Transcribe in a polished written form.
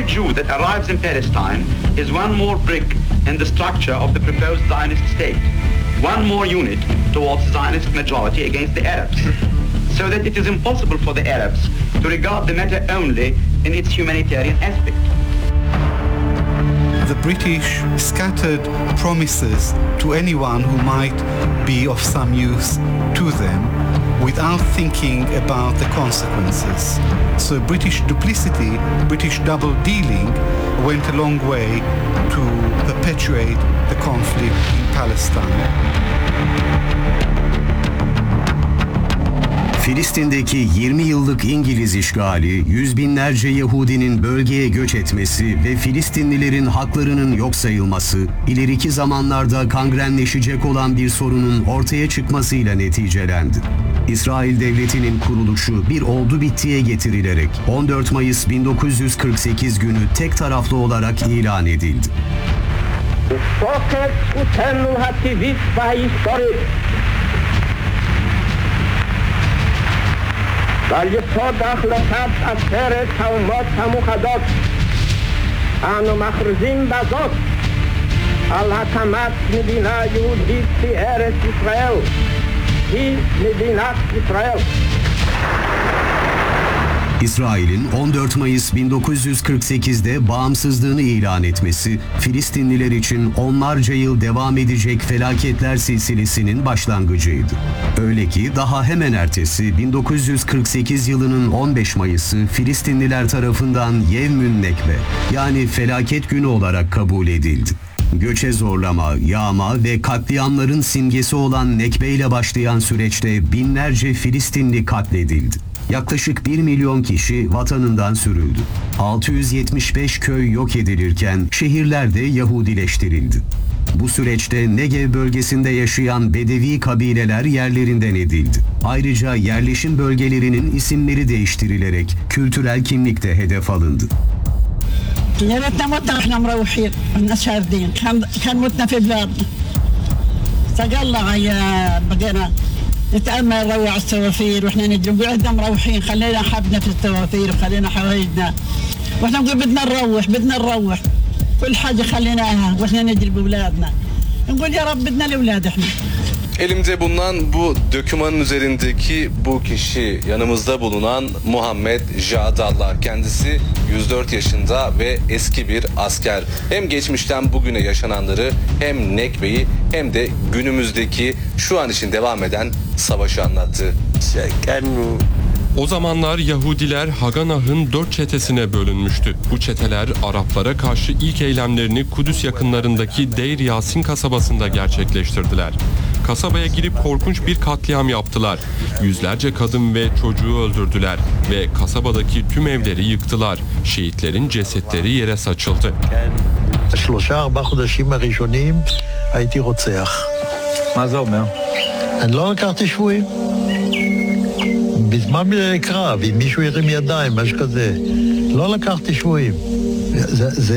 every Jew that arrives in Palestine is one more brick in the structure of the proposed Zionist state, one more unit towards Zionist majority against the Arabs, so that it is impossible for the Arabs to regard the matter only in its humanitarian aspect. The British scattered promises to anyone who might be of some use to them without thinking about the consequences. So British duplicity, British double-dealing went a long way to perpetuate the conflict in Palestine. Filistin'deki 20 yıllık İngiliz işgali, yüz binlerce Yahudinin bölgeye göç etmesi ve Filistinlilerin haklarının yok sayılması, ileriki zamanlarda kangrenleşecek olan bir sorunun ortaya çıkmasıyla neticelendi. İsrail Devleti'nin kuruluşu bir oldu bittiye getirilerek 14 Mayıs 1948 günü tek taraflı olarak ilan edildi. ועל יסוד ההחלטת עצרת האומות המאוחדות אנו מכריזים בזאת על הקמת מדינה יהודית בארץ ישראל, היא מדינת ישראל. İsrail'in 14 Mayıs 1948'de bağımsızlığını ilan etmesi, Filistinliler için onlarca yıl devam edecek felaketler silsilesinin başlangıcıydı. Öyle ki daha hemen ertesi 1948 yılının 15 Mayıs'ı Filistinliler tarafından Yevmün Nekbe, yani felaket günü olarak kabul edildi. Göçe zorlama, yağma ve katliamların simgesi olan Nekbe ile başlayan süreçte binlerce Filistinli katledildi. Yaklaşık 1 milyon kişi vatanından sürüldü. 675 köy yok edilirken şehirler de Yahudileştirildi. Bu süreçte Negev bölgesinde yaşayan Bedevi kabileler yerlerinden edildi. Ayrıca yerleşim bölgelerinin isimleri değiştirilerek kültürel kimlik de hedef alındı. يا ريتنا متنا واحنا مروحين الناس شاردين كان متنا في بلادنا تقلع يا بقينا نتأمل نروع السوافير واحنا ندري قعدنا مروحين خلينا حبنا في السوافير وخلينا حوايجنا واحنا نقول بدنا نروح كل حاجة خليناها واحنا ندري بأولادنا نقول يا رب بدنا الأولاد احنا. Elimde bulunan bu dökümanın üzerindeki bu kişi yanımızda bulunan Muhammed Jadallah. Kendisi 104 yaşında ve eski bir asker. Hem geçmişten bugüne yaşananları hem Nekbe'yi hem de günümüzdeki şu an için devam eden savaşı anlattı. O zamanlar Yahudiler Haganah'ın 4 çetesine bölünmüştü. Bu çeteler Araplara karşı ilk eylemlerini Kudüs yakınlarındaki Deir Yasin kasabasında gerçekleştirdiler. Kasabaya girip korkunç bir katliam yaptılar. Yüzlerce kadın ve çocuğu öldürdüler ve kasabadaki tüm evleri yıktılar. Şehitlerin cesetleri yere saçıldı. 3-4 חודשים הראשונים הייתי רוצח. מה זה אומר? אני לא לקחתי שבויים. בזמן קרב, אם מישהו ירים ידיים, משהו כזה, לא לקחתי שבויים. זה